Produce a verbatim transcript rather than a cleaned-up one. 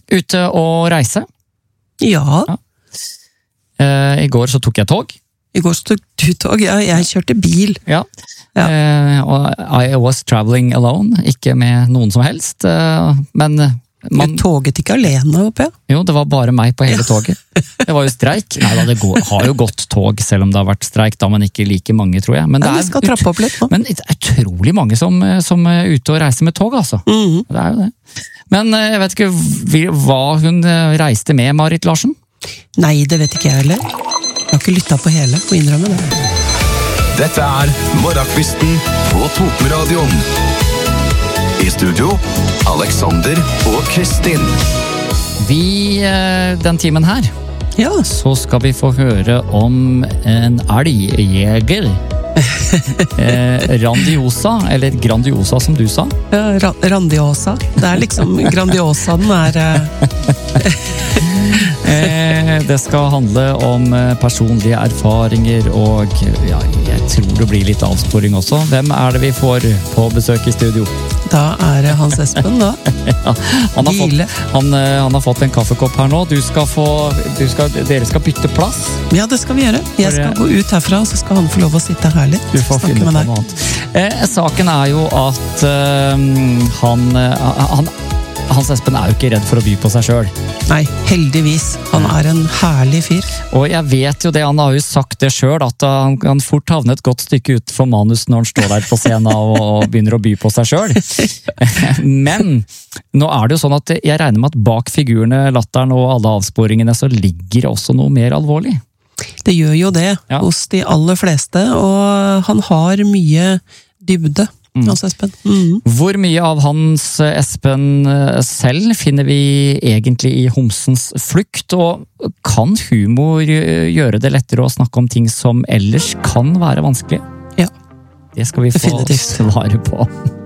ute og reise. Ja. Ja. Eh, I går så tok jeg tog. I går så tok du tog, ja, jeg kjørte bil. Ja. Ja. Eh, og I was traveling alone, ikke med noen som helst. Eh, men man, Du toget ikke alene, håper jeg? jo, det var bare meg på hele toget. Det var jo streik. Nei, da, det går, har jo gått tog, selv om det har vært streik, da, men ikke like mange, tror jeg. Men Ja, det vi er, skal trappe opp litt nå. men det er utrolig mange som, som er ute og reiser med tog, altså. Mhm. Det er jo det. Men eh, jeg vet ikke vi- hva hun eh, reiste med, Marit Larsen. Nei, det vet ikke jeg heller. Jeg har ikke lyttet på hele, må innrømme det. Dette er Morgenkvisten på Totenradioen. I studio, Alexander og Kristin. Vi, eh, den timen her, Ja, så skal vi få høre om en elgjeger. eh, Randiosa, eller Grandiosa som du sa. ja Ra- Randiosa. Det er liksom Grandiosa den er... eh, Eh, det skal handle om eh, personlige erfaringer, og ja, jeg tror det blir litt avsporing også. Hvem er det vi får på besøk i studio? Da er det Hans Espen, da. Ja, han, har fått, Gile. han, eh, han har fått en kaffekopp her nå. Du skal få, du skal, dere skal bytte plass. Ja, det skal vi gjøre. Jeg skal gå ut herfra, så skal han få lov å sitte her litt. Du får Snakke finne på med deg. noe annet. Eh, saken er jo at eh, han, eh, han Hans Espen er jo ikke redd for å by på seg sjøl. Nei, heldigvis. Han er en herlig fyr. Og jeg vet jo det, han har jo sagt det sjøl, at han kan fort havne et godt stykke ut for manus når han står der på scenen og begynner å by på seg sjøl. Men nå er det jo sånn at jeg regner med at bak figurene, latteren og alle avsporingene, så ligger det også noe mer alvorlig. Det gjør jo det Ja. hos de aller fleste, og han har mye dybde. Hans Espen. Mhm. Hvor mye av Hans Espen selv finner vi egentlig i homsens flukt, og kan humor gjøre det lettere å snakke om ting som ellers kan være vanskelig? Ja. Det skal vi få Definitivt. svare på.